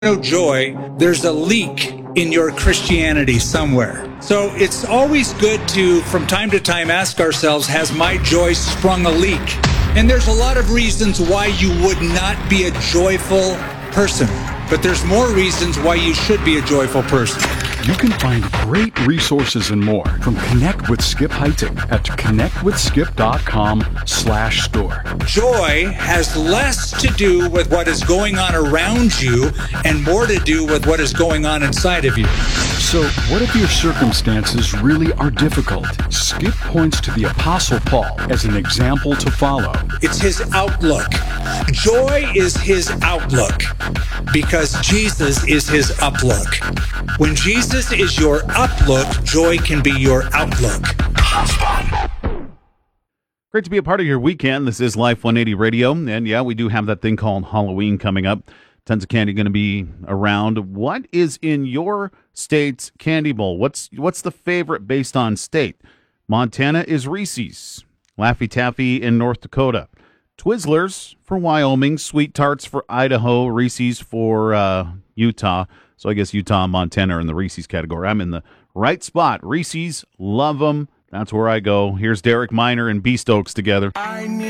no joy, there's a leak in your Christianity somewhere. So it's always good to, from time to time, ask ourselves, has my joy sprung a leak? And there's a lot of reasons why you would not be a joyful person, but there's more reasons why you should be a joyful person. You can find great resources and more from Connect with Skip Heitzig at connectwithskip.com/store. Joy has less to do with what is going on around you and more to do with what is going on inside of you. So, what if your circumstances really are difficult? Skip points to the Apostle Paul as an example to follow. It's his outlook. Joy is his outlook because Jesus is his uplook. When Jesus is your uplook, joy can be your outlook. Great to be a part of your weekend. This is Life 180 Radio, and yeah, we do have that thing called Halloween coming up. Tons of candy going to be around. What is in your state's candy bowl? What's the favorite based on state? Montana is Reese's, Laffy Taffy in North Dakota, Twizzlers for Wyoming, Sweet Tarts for Idaho, Reese's for Utah. So I guess Utah and Montana are in the Reese's category. I'm in the right spot. Reese's, love them. That's where I go. Here's Derek Minor and B. Stokes together.